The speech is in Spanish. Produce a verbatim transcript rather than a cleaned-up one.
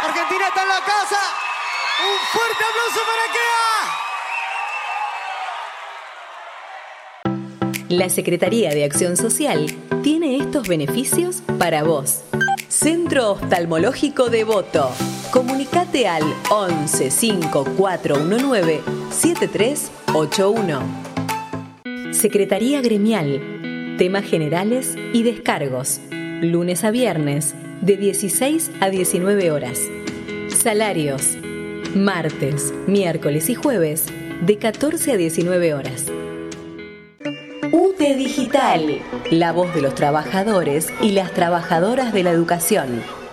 Argentina está en la casa. Un fuerte aplauso para Kea. La Secretaría de Acción Social tiene estos beneficios para vos. Centro Oftalmológico Devoto. Comunicate al once cinco cuatro uno nueve siete tres ocho uno. Secretaría Gremial. Temas generales y descargos. Lunes a viernes, de dieciséis a diecinueve horas. Salarios. Martes, miércoles y jueves, de catorce a diecinueve horas. U T E Digital. La voz de los trabajadores y las trabajadoras de la educación.